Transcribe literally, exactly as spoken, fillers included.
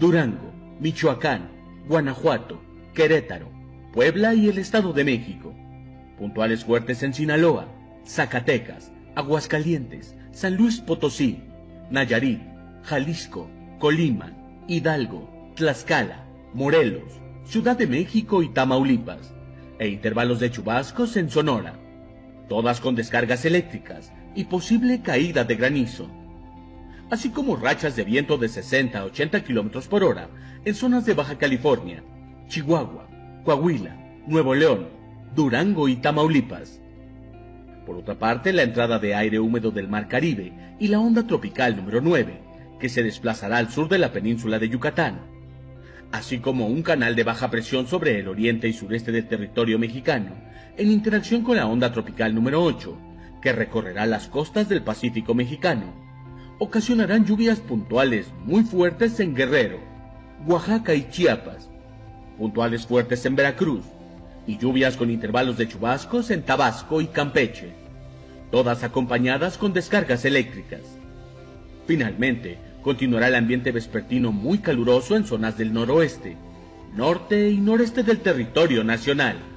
Durango, Michoacán, Guanajuato, Querétaro, Puebla y el Estado de México. Puntuales fuertes en Sinaloa, Zacatecas, Aguascalientes, San Luis Potosí, Nayarit, Jalisco, Colima, Hidalgo, Tlaxcala, Morelos, Ciudad de México y Tamaulipas, e intervalos de chubascos en Sonora, todas con descargas eléctricas y posible caída de granizo, así como rachas de viento de sesenta a ochenta kilómetros por hora en zonas de Baja California, Chihuahua, Coahuila, Nuevo León, Durango y Tamaulipas. Por otra parte, la entrada de aire húmedo del Mar Caribe y la onda tropical número nueve, que se desplazará al sur de la península de Yucatán, así como un canal de baja presión sobre el oriente y sureste del territorio mexicano, en interacción con la onda tropical número ocho, que recorrerá las costas del Pacífico mexicano, ocasionarán lluvias puntuales muy fuertes en Guerrero, Oaxaca y Chiapas, puntuales fuertes en Veracruz, y lluvias con intervalos de chubascos en Tabasco y Campeche, todas acompañadas con descargas eléctricas. Finalmente, continuará el ambiente vespertino muy caluroso en zonas del noroeste, norte y noreste del territorio nacional.